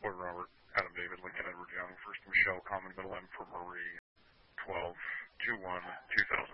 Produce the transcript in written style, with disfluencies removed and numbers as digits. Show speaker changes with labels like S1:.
S1: Floyd Robert, Adam David, Lincoln Edward Young, first Michelle, common middle M for Marie, 12-2-1-2000.